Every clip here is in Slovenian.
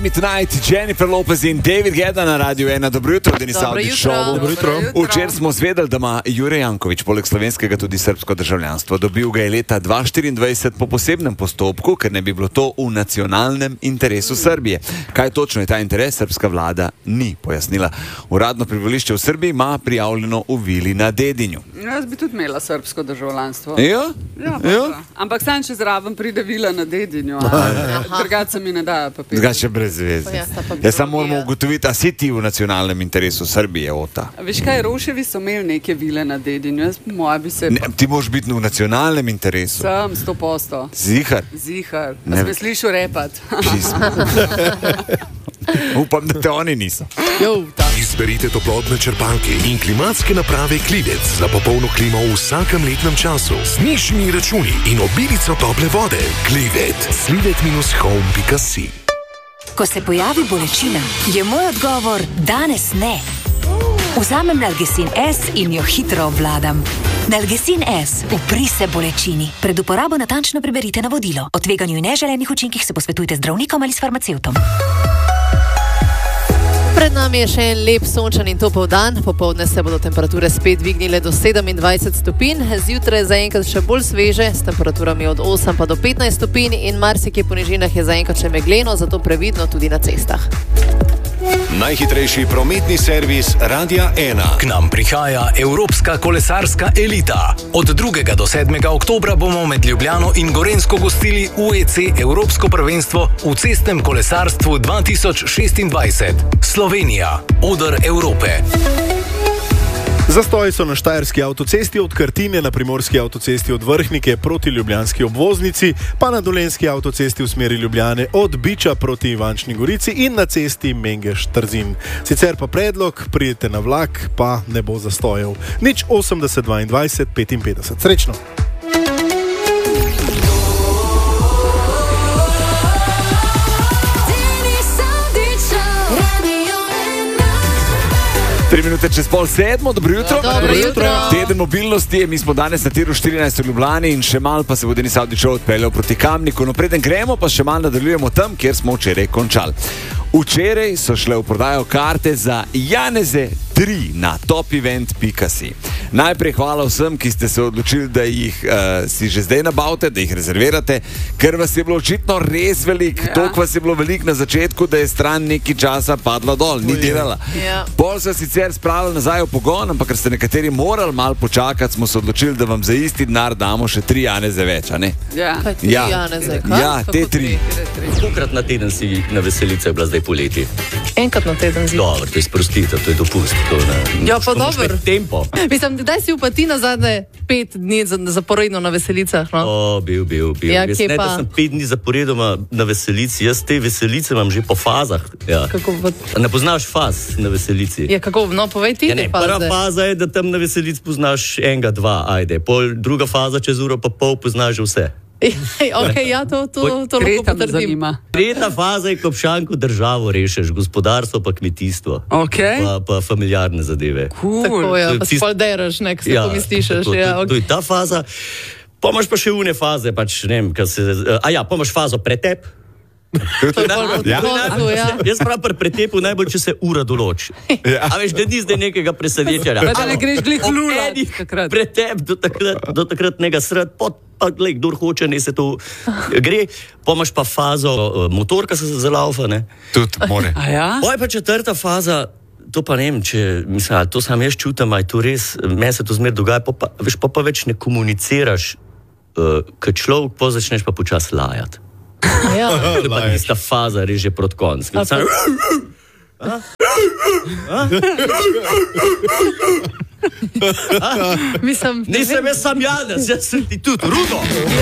Tonight, Jennifer Lopez in David Guetta na Radio 1. Dobro jutro, Denis Audić šovu. Včeraj smo zvedeli, da ima Jure Janković poleg slovenskega tudi srbsko državljanstvo. Dobil ga je leta 2024 po posebnem postopku, ker ne bi bilo to v nacionalnem interesu Srbije. Kaj točno je ta interes, srbska vlada ni pojasnila. Uradno prebivališče v Srbiji ima prijavljeno v vili na Dedinju. Jaz bi tudi imela srbsko državljanstvo. Ja? Ampak sam, če zraven pride vila na Dedinju, drugače mi ne dajo papir. Drugače brez veze. Jaz samo moramo ugotoviti, a si ti v nacionalnem interesu Srbije, Ota? Veš kaj, Roševi so imeli neke vile na Dedinju. Moja bi se... Ti moraš biti v nacionalnem interesu. Sem, 100%. Zihar? Zihar. Da si me slišal repat. Upam, da te oni niso. Izberite toplotne črpalke in klimatske naprave Klivec za popolno klimo v vsakem letnem času. Z nižjimi računi in obilico tople vode. Klivec. Slivet-home.si. Ko se pojavi bolečina, je moj odgovor danes ne. Vzamem Nalgecin S in jo hitro obvladam. Nalgecin S, upri se bolečini. Pred uporabo natančno preberite navodilo. O tveganju in neželenih učinkih se posvetujte z zdravnikom ali s farmacevtom. Pred nami je še en lep sončen in topel dan. Popoldne se bodo temperature spet dvignile do 27 stopinj. Zjutraj zaenkrat še bolj sveže, s temperaturami od 8 pa do 15 stopinj in marsikje po nižinah je zaenkrat še megleno, zato previdno tudi na cestah. Najhitrejši prometni servis Radia 1. K nam prihaja Evropska kolesarska elita. Od 2. do 7. oktobra bomo med Ljubljano in Gorenjsko gostili UEC Evropsko prvenstvo v cestnem kolesarstvu 2026. Slovenija. Oder Evrope. Zastoji so na štajerski avtocesti od Krtinje, na primorski avtocesti od Vrhnike proti ljubljanski obvoznici, pa na dolenjski avtocesti v smeri Ljubljane od Biča proti Ivančni Gorici in na cesti Mengeš-Trzin. Sicer pa predlog, pridete na vlak, pa ne bo zastojev. 80 22 55. Srečno! Tri minute čez pol sedmo, dobro jutro. Dobro jutro. Teden mobilnosti, mi smo danes na tiru 14 v Ljubljani in še mal pa se bo Denis Audić odpeljal proti Kamniku. No, preden gremo, pa še mal nadaljujemo tam, kjer smo včeraj končali. Včeraj so šle v prodajo karte za Janeze 3 na topevent.si. Najprej hvala vsem, ki ste se odločili, da jih si že zdaj nabavite, da jih rezervirate, ker vas je bilo očitno res veliko. Toliko vas je bilo veliko na začetku, da je stran nekaj časa padla dol, ni delala. Pol so sicer spravili nazaj v pogon, ampak ker ste nekateri morali malo počakati, smo se odločili, da vam za isti denar damo še 3 Janeze več, a ne? Kaj 3 Janeze? Ja, te 3. Kolikrat na teden si na veselice je bila zdaj poleti? Enkrat na teden zim. Dobro, to je sprostitev, to je dopust. Ja, pa dobro. Tempo. Mislim, kdaj si pa ti nazadnje 5 dni zaporedno na veselicah? No? Bil. Ja, jaz ne, da sem 5 dni zaporedoma na veselici. Jaz te veselice imam že po fazah. Ja. Ne poznaš faz na veselici? Ja, kako? No, povej ti te faze. Prva faza je, da tam na veselici poznaš enega, dva, ajde. Druga faza, čez uro pa pol poznaš že vse. Ok, ja, to lahko potrdim. Tretja faza je, ko obšanko državo rešeš, gospodarstvo pa kmetijstvo. Pa familiarne zadeve. Tako, ja, pa spolderaš, nek se pomisliš. To je ta faza. Pa imaš pa še une faze, pač ne vem, pa imaš fazo pretep. Jaz pravim pri pretepu najbolj, če se ura določi. A veš, da ni zdaj nekega presenečenja. Da ne greš glih lula. Pretep do takrat nekaj sred, pa glej, kdor hoče, ne se to gre. Pa imaš pa fazo motorka se zalaufa, ne? Tudi more. Pa je pa četrta faza, to pa ne vem, to sam jaz čutam, a je to res, meni se to zmer dogaja, pa več ne komuniciraš, kad človek, pa začneš pa počas lajati. Ja. To je pa tista faza, res že proti koncu. Nisem jaz sam Janez, jaz sem ti tudi Rudo.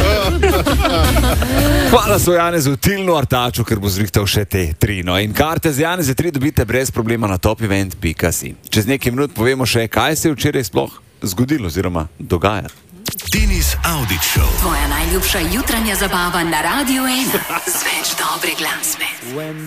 Hvala so Janezu Tilnu Artaču, ker bo zrihtal še te 3. No, in karte za Janeze 3 dobite brez problema na topevent.si. Čez nekaj minut povemo še, kaj se je včeraj sploh zgodilo oziroma dogaja. Denis Audić Show. Tvoja najljubša jutranja zabava na Radio 1 z več dobre glasbe.